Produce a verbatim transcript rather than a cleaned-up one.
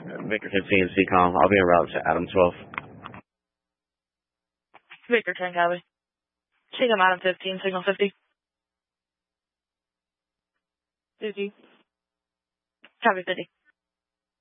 Victor fifteen, C COM. I'll be en route to Adam twelve. Victor ten, copy. C COM Adam fifteen, signal fifty. fifty. Copy fifty.